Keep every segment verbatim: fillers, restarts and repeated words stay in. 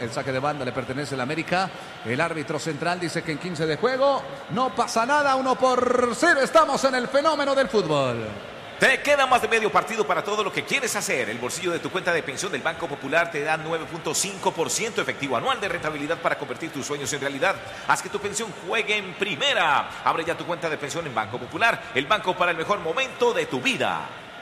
El saque de banda le pertenece al América. El árbitro central dice que en quince de juego no pasa nada. Uno por cero. Estamos en el fenómeno del fútbol. Te queda más de medio partido para todo lo que quieres hacer. El bolsillo de tu cuenta de pensión del Banco Popular te da nueve punto cinco por ciento efectivo anual de rentabilidad para convertir tus sueños en realidad. Haz que tu pensión juegue en primera. Abre ya tu cuenta de pensión en Banco Popular, el banco para el mejor momento de tu vida.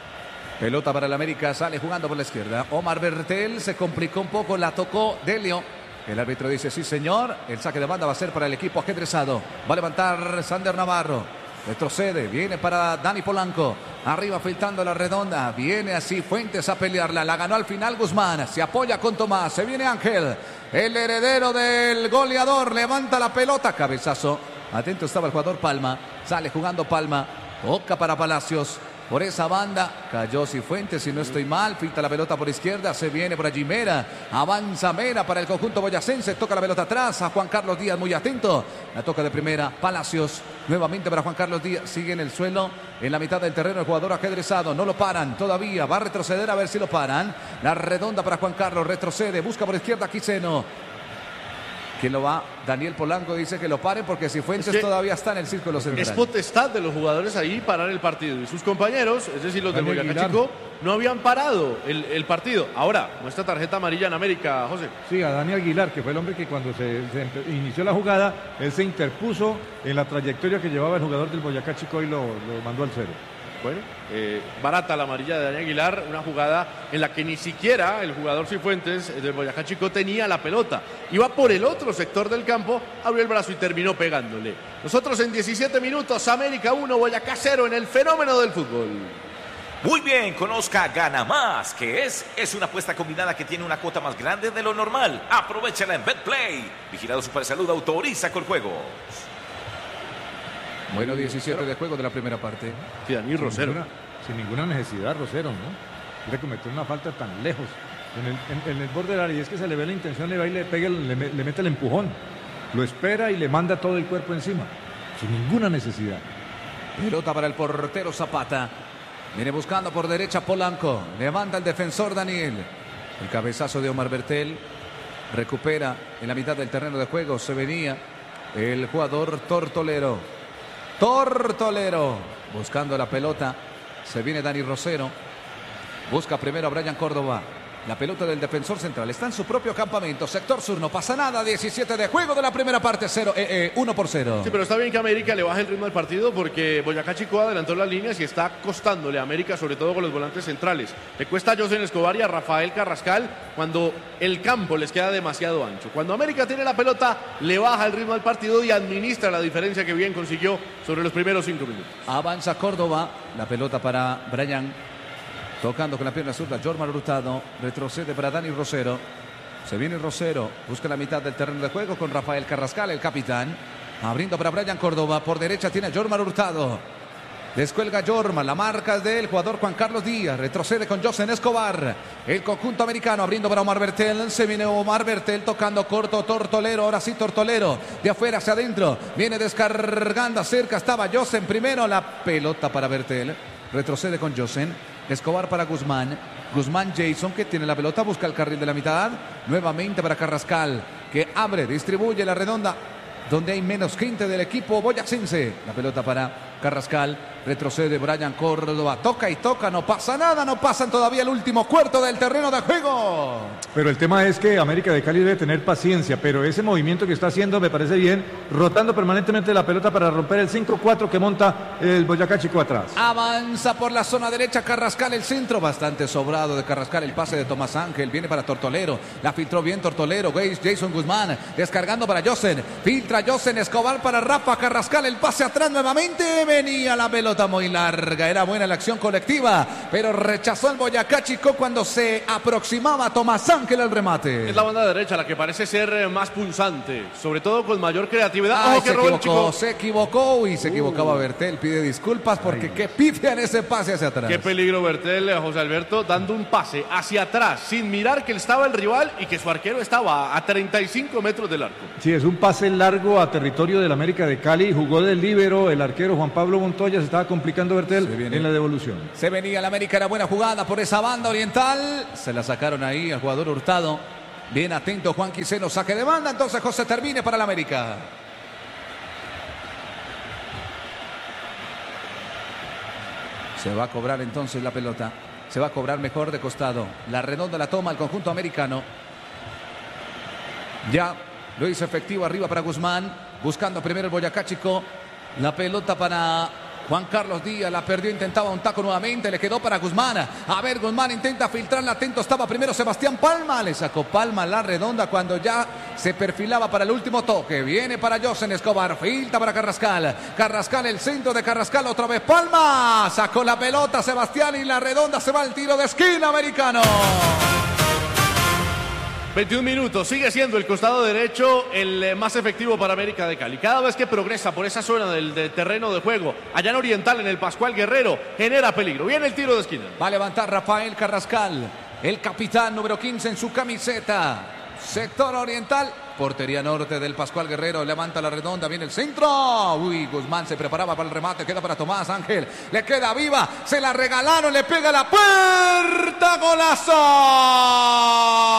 Pelota para el América, sale jugando por la izquierda. Omar Bertel se complicó un poco, la tocó Delio. El árbitro dice sí señor, el saque de banda va a ser para el equipo ajedrezado. Va a levantar Sander Navarro. Retrocede, viene para Dani Polanco. Arriba filtrando la redonda. Viene así Fuentes a pelearla. La ganó al final Guzmán. Se apoya con Tomás. Se viene Ángel. El heredero del goleador. Levanta la pelota. Cabezazo. Atento estaba el jugador Palma. Sale jugando Palma. Toca para Palacios. Por esa banda cayó Cifuentes, si no estoy mal, filtra la pelota por izquierda, se viene por allí Mera, avanza Mera para el conjunto boyacense, toca la pelota atrás a Juan Carlos Díaz, muy atento, la toca de primera, Palacios, nuevamente para Juan Carlos Díaz, sigue en el suelo, en la mitad del terreno el jugador ajedrezado, no lo paran todavía, va a retroceder a ver si lo paran, la redonda para Juan Carlos, retrocede, busca por izquierda Quiseno. ¿Quién lo va? Daniel Polanco dice que lo paren porque Cifuentes es que todavía está en el círculo central. Es potestad de los jugadores ahí parar el partido. Y sus compañeros, es decir, los del Boyacá Chico, no habían parado el, el partido. Ahora, muestra tarjeta amarilla en América, José. Sí, a Dani Aguilar, que fue el hombre que cuando se, se inició la jugada, él se interpuso en la trayectoria que llevaba el jugador del Boyacá Chico y lo, lo mandó al cero. Bueno, eh, barata la amarilla de Dani Aguilar, una jugada en la que ni siquiera el jugador Cifuentes del Boyacá Chico tenía la pelota. Iba por el otro sector del campo, abrió el brazo y terminó pegándole. Nosotros en diecisiete minutos, América uno, Boyacá cero en el fenómeno del fútbol. Muy bien, conozca Gana Más, que es, es una apuesta combinada que tiene una cuota más grande de lo normal. Aprovechala en BetPlay. Vigilado Supersalud, autoriza con juegos. Bueno, diecisiete de juego de la primera parte. Sí, Dani Rosero. Sin ninguna, sin ninguna necesidad, Rosero, ¿no? Quiere cometer una falta tan lejos. En el, en, en el borde del área, y es que se le ve la intención, le va y le pega, le, le mete el empujón. Lo espera y le manda todo el cuerpo encima. Sin ninguna necesidad. Pelota para el portero Zapata. Viene buscando por derecha Polanco. Levanta el defensor Daniel. El cabezazo de Omar Bertel. Recupera en la mitad del terreno de juego. Se venía el jugador Tortolero. Tortolero buscando la pelota, se viene Dani Rosero, busca primero a Brian Córdoba, la pelota del defensor central, está en su propio campamento, sector sur, no pasa nada, diecisiete de juego de la primera parte, cero, eh, eh, uno por cero. Sí, pero está bien que América le baje el ritmo del partido porque Boyacá Chico adelantó las líneas y está costándole a América, sobre todo con los volantes centrales. Le cuesta a José Escobar y a Rafael Carrascal cuando el campo les queda demasiado ancho. Cuando América tiene la pelota, le baja el ritmo del partido y administra la diferencia que bien consiguió sobre los primeros cinco minutos. Avanza Córdoba, la pelota para Brian. Tocando con la pierna zurda, Jorman Hurtado, retrocede para Dani Rosero. Se viene Rosero, busca la mitad del terreno de juego con Rafael Carrascal, el capitán. Abriendo para Brian Córdoba, por derecha tiene a Jorman Hurtado. Descuelga Jorman, la marca es del jugador Juan Carlos Díaz. Retrocede con José Escobar. El conjunto americano abriendo para Omar Bertel. Se viene Omar Bertel tocando corto Tortolero. Ahora sí Tortolero. De afuera hacia adentro. Viene descargando cerca. Estaba Josen primero. La pelota para Bertel. Retrocede con Josen. Escobar para Guzmán. Guzmán Jason que tiene la pelota. Busca el carril de la mitad. Nuevamente para Carrascal. Que abre, distribuye la redonda. Donde hay menos gente del equipo boyacense. La pelota para Carrascal. Retrocede Brian Córdoba. Toca y toca. No pasa nada. No pasan todavía el último cuarto del terreno de juego. Pero el tema es que América de Cali debe tener paciencia. Pero ese movimiento que está haciendo me parece bien. Rotando permanentemente la pelota para romper el cinco cuatro que monta el Boyacá Chico atrás. Avanza por la zona derecha Carrascal. El centro bastante sobrado de Carrascal. El pase de Tomás Ángel. Viene para Tortolero. La filtró bien Tortolero. Jason Guzmán. Descargando para Josen. Filtra Josen Escobar para Rafa Carrascal. El pase atrás nuevamente. Venía la pelota muy larga, era buena la acción colectiva, pero rechazó el Boyacá Chico cuando se aproximaba Tomás Ángel al remate. Es la banda derecha la que parece ser más pulsante, sobre todo con mayor creatividad. Ay, oh, se, equivocó, se equivocó y se uh. equivocaba Bertel, pide disculpas porque Ay. qué pifia en ese pase hacia atrás. Qué peligro Bertel, José Alberto, dando un pase hacia atrás, sin mirar que estaba el rival y que su arquero estaba a treinta y cinco metros del arco. Sí, es un pase largo a territorio del América de Cali, jugó del líbero, el arquero Juan Pablo Montoya se estaba complicando Bertel en la devolución. Se venía el América, era buena jugada por esa banda oriental. Se la sacaron ahí al jugador Hurtado. Bien atento Juan Quiseno, saque de banda, entonces José termine para el América. Se va a cobrar entonces la pelota. Se va a cobrar mejor de costado. La redonda la toma el conjunto americano. Ya lo hizo efectivo arriba para Guzmán. Buscando primero el Boyacá Chico. La pelota para Juan Carlos Díaz. La perdió, intentaba un taco nuevamente. Le quedó para Guzmán. A ver, Guzmán intenta filtrarla. Atento estaba primero Sebastián Palma. Le sacó Palma la redonda cuando ya se perfilaba para el último toque. Viene para Josen Escobar. Filtra para Carrascal. Carrascal, el centro de Carrascal. Otra vez Palma. Sacó la pelota Sebastián y la redonda se va al tiro de esquina americano. veintiún minutos, sigue siendo el costado derecho el más efectivo para América de Cali. Cada vez que progresa por esa zona del, del terreno de juego, allá en Oriental, en el Pascual Guerrero, genera peligro. Viene el tiro de esquina. Va a levantar Rafael Carrascal, el capitán número quince en su camiseta. Sector oriental, portería norte del Pascual Guerrero, levanta la redonda, viene el centro. Uy, Guzmán se preparaba para el remate, queda para Tomás Ángel, le queda viva, se la regalaron, le pega la puerta, golazo.